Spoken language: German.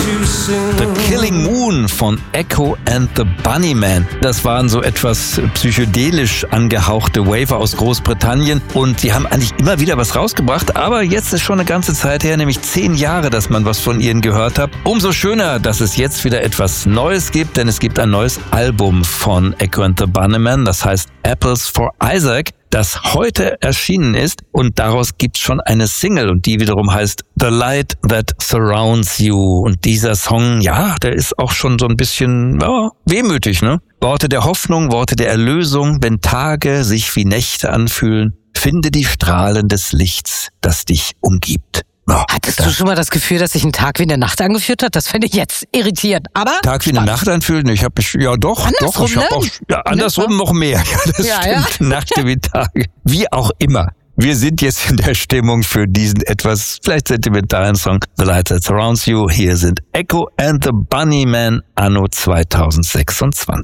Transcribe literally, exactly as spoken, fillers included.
The Killing Moon von Echo and the Bunnymen. Das waren so etwas psychedelisch angehauchte Waver aus Großbritannien und die haben eigentlich immer wieder was rausgebracht, aber jetzt ist schon eine ganze Zeit her, nämlich zehn Jahre, dass man was von ihnen gehört hat. Umso schöner, dass es jetzt wieder etwas Neues gibt, denn es gibt ein neues Album von Echo and the Bunnymen, das heißt Apples for Isaac, das heute erschienen ist und daraus gibt's schon eine Single und die wiederum heißt The Light That Surrounds You und dieser Song, ja, der ist auch schon so ein bisschen ja, wehmütig, ne? Worte der Hoffnung, Worte der Erlösung, wenn Tage sich wie Nächte anfühlen, finde die Strahlen des Lichts, das dich umgibt. Oh, Hattest du schon mal das Gefühl, dass sich ein Tag wie eine Nacht angefühlt hat? Das fände ich jetzt irritierend. Aber Tag wie eine Nacht anfühlen? Ich habe mich ja doch, andersrum, doch, ich habe auch ja, andersrum noch mehr. Ja, das ja, stimmt. Ja. Nacht wie Tage. Wie auch immer. Wir sind jetzt in der Stimmung für diesen etwas vielleicht sentimentalen Song The Light That Surrounds You. Hier sind Echo and the Bunnymen anno zweitausendsechsundzwanzig.